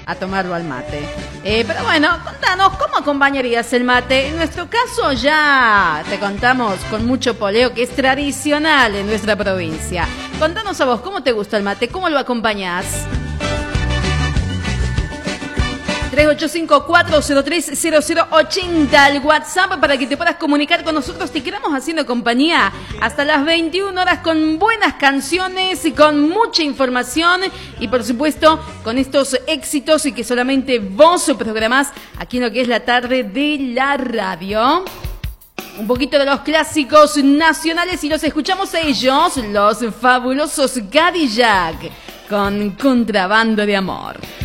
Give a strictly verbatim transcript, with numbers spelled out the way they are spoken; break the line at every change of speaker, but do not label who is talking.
a tomarlo al mate. Eh, pero bueno, contanos, ¿cómo acompañarías el mate? En nuestro caso ya te contamos con mucho poleo que es tradicional en nuestra provincia. Contanos a vos, ¿cómo te gusta el mate? ¿Cómo lo acompañás? tres ocho cinco, cuatro cero tres, cero cero ocho cero, el WhatsApp para que te puedas comunicar con nosotros. Te quedamos haciendo compañía hasta las veintiuna horas con buenas canciones y con mucha información y por supuesto con estos éxitos y que solamente vos programás aquí en lo que es la tarde de la radio. Un poquito de los clásicos nacionales y los escuchamos a ellos, los fabulosos Cadillac con Contrabando de Amor.